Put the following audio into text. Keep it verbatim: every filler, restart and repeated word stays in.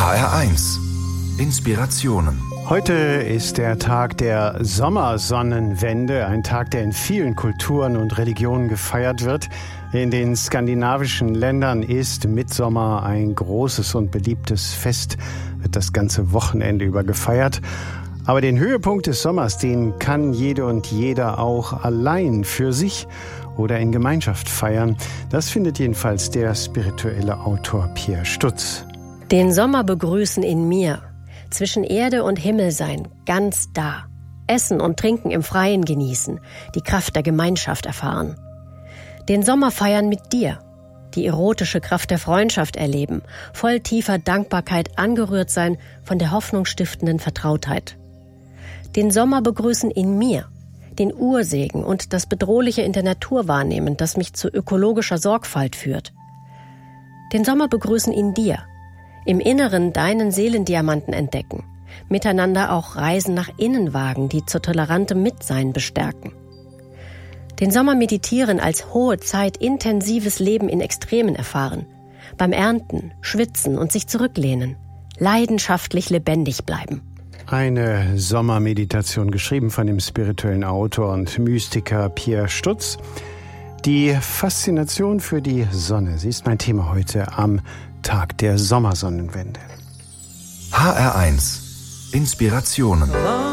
H R eins Inspirationen. Heute ist der Tag der Sommersonnenwende, ein Tag, der in vielen Kulturen und Religionen gefeiert wird. In den skandinavischen Ländern ist Mittsommer ein großes und beliebtes Fest, wird das ganze Wochenende über gefeiert. Aber den Höhepunkt des Sommers, den kann jede und jeder auch allein für sich oder in Gemeinschaft feiern. Das findet jedenfalls der spirituelle Autor Pierre Stutz. Den Sommer begrüßen in mir, zwischen Erde und Himmel sein, ganz da. Essen und Trinken im Freien genießen, die Kraft der Gemeinschaft erfahren. Den Sommer feiern mit dir, die erotische Kraft der Freundschaft erleben, voll tiefer Dankbarkeit angerührt sein von der hoffnungsstiftenden Vertrautheit. Den Sommer begrüßen in mir, den Ursegen und das Bedrohliche in der Natur wahrnehmen, das mich zu ökologischer Sorgfalt führt. Den Sommer begrüßen in dir, im Inneren deinen Seelendiamanten entdecken, miteinander auch Reisen nach innen wagen, die zu tolerantem Mitsein bestärken. Den Sommer meditieren als hohe Zeit intensives Leben in Extremen erfahren, beim Ernten, Schwitzen und sich zurücklehnen, leidenschaftlich lebendig bleiben. Eine Sommermeditation, geschrieben von dem spirituellen Autor und Mystiker Pierre Stutz. Die Faszination für die Sonne, sie ist mein Thema heute am Tag der Sommersonnenwende. H R eins Inspirationen.